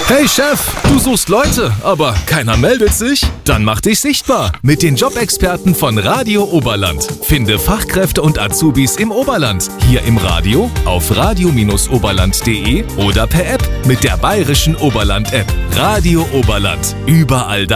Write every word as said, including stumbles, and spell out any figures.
Hey Chef, du suchst Leute, aber keiner meldet sich? Dann mach dich sichtbar mit den Jobexperten von Radio Oberland. Finde Fachkräfte und Azubis im Oberland, hier im Radio, auf radio oberland punkt de oder per App mit der bayerischen Oberland-App. Radio Oberland, überall da.